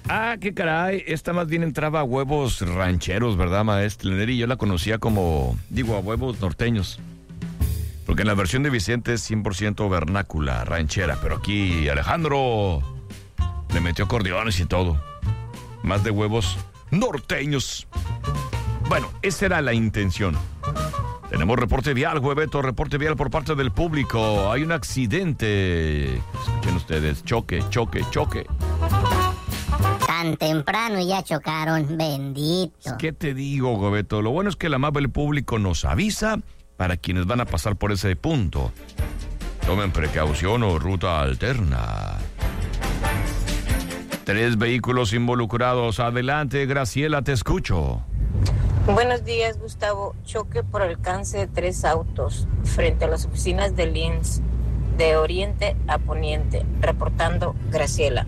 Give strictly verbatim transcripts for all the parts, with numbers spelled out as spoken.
Ah, qué caray, esta más bien entraba a huevos rancheros, ¿verdad, maestro Neri? Yo la conocía como, digo, a huevos norteños. Porque en la versión de Vicente es cien por ciento vernácula, ranchera. Pero aquí Alejandro le metió acordeones y todo. Más de huevos norteños. Bueno, esa era la intención. Tenemos reporte vial, Hueveto, reporte vial por parte del público. Hay un accidente. Escuchen ustedes, choque, choque, choque. Tan temprano y ya chocaron, bendito. ¿Qué te digo, Hueveto? Lo bueno es que el amable público nos avisa para quienes van a pasar por ese punto. Tomen precaución o ruta alterna. Tres vehículos involucrados. Adelante, Graciela, te escucho. Buenos días, Gustavo. Choque por alcance de tres autos frente a las oficinas del I M S S de oriente a poniente. Reportando Graciela.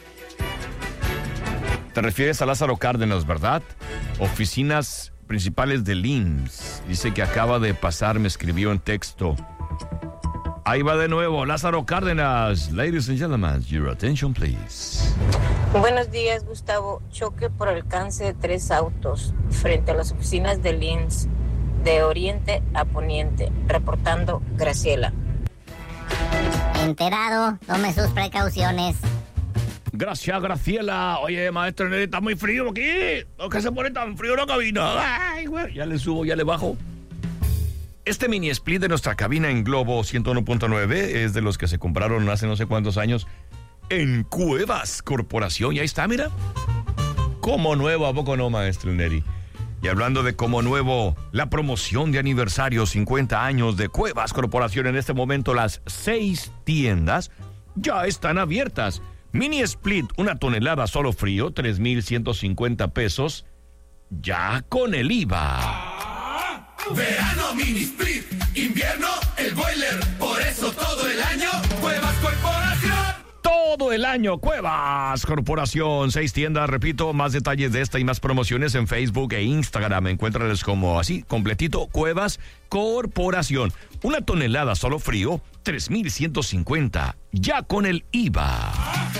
Te refieres a Lázaro Cárdenas, ¿verdad? Oficinas principales del I M S S. Dice que acaba de pasar, me escribió en texto. Ahí va de nuevo, Lázaro Cárdenas. Ladies and gentlemen, your attention, please. Buenos días, Gustavo. Choque por alcance de tres autos frente a las oficinas del I M S S de oriente a poniente. Reportando Graciela. Enterado, tome sus precauciones. Gracias, Graciela. Oye, maestro, está muy frío aquí. ¿Por qué se pone tan frío la cabina? Ay, güey. Ya le subo, ya le bajo. Este mini split de nuestra cabina en Globo ciento uno punto nueve es de los que se compraron hace no sé cuántos años en Cuevas Corporación. Y ahí está, mira. Como nuevo, ¿a poco no, maestro Neri? Y hablando de como nuevo, la promoción de aniversario cincuenta años de Cuevas Corporación. En este momento las seis tiendas ya están abiertas. Mini split, una tonelada solo frío, tres mil ciento cincuenta pesos, ya con el I V A. Verano mini split, invierno el boiler, por eso todo el año Cuevas Corporación. Todo el año Cuevas Corporación, seis tiendas, repito, más detalles de esta y más promociones en Facebook e Instagram. Encuéntrales como así, completito, Cuevas Corporación. Una tonelada solo frío, tres mil ciento cincuenta, ya con el I V A.